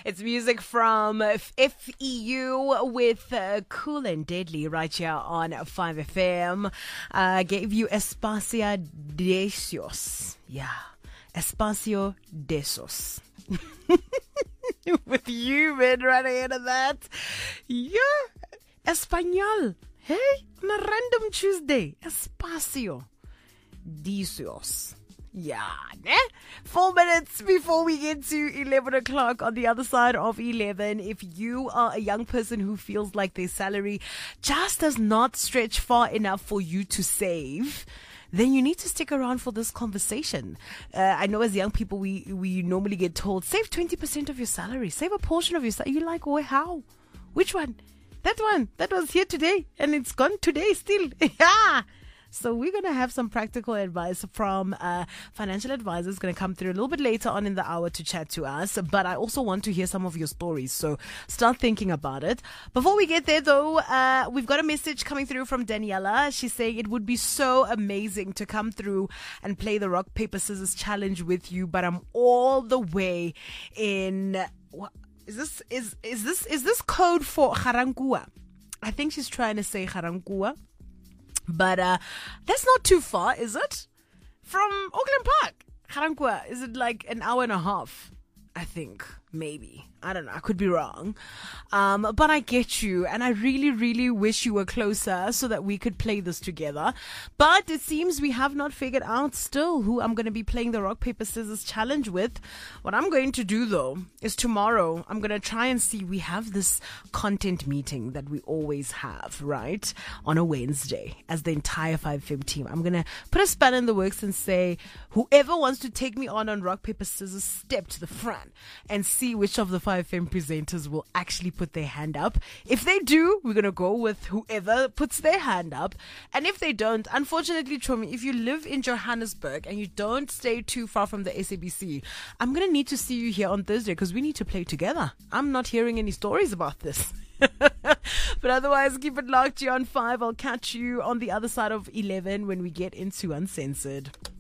It's music from FEU with Cool and Deadly right here on 5FM. Gave you Espacio Desos. Yeah, Espacio Desos. With you, man, right ahead of that. Yeah, Espanol. Hey, on a random Tuesday. Espacio Desos. Yeah, ne? 4 minutes before we get to 11 o'clock. On the other side of 11, if you are a young person who feels like their salary just does not stretch far enough for you to save, then you need to stick around for this conversation. I know as young people, we normally get told, save 20% of your salary, save a portion of your salary. You're like, well, how? Which one? That one. That was here today and it's gone today still. Yeah. So we're going to have some practical advice from financial advisors going to come through a little bit later on in the hour to chat to us. But I also want to hear some of your stories. So start thinking about it. Before we get there, though, we've got a message coming through from Daniela. She's saying it would be so amazing to come through and play the rock, paper, scissors challenge with you. But I'm all the way in. What, is this code for Garankuwa? I think she's trying to say Garankuwa. But that's not too far, is it? From Auckland Park. Garankuwa, is it like an hour and a half? I think. Maybe. I don't know. I could be wrong. But I get you. And I really, really wish you were closer so that we could play this together. But it seems we have not figured out still who I'm going to be playing the rock, paper, scissors challenge with. What I'm going to do, though, is tomorrow I'm going to try and see. We have this content meeting that we always have, right? On a Wednesday as the entire 5FM team. I'm going to put a spanner in the works and say, whoever wants to take me on rock, paper, scissors, step to the front and see which of the 5FM presenters will actually put their hand up. If they do, we're going to go with whoever puts their hand up. And if they don't, unfortunately, Chomi, if you live in Johannesburg and you don't stay too far from the SABC, I'm going to need to see you here on Thursday because we need to play together. I'm not hearing any stories about this. But otherwise, keep it locked. You're on 5. I'll catch you on the other side of 11 when we get into Uncensored.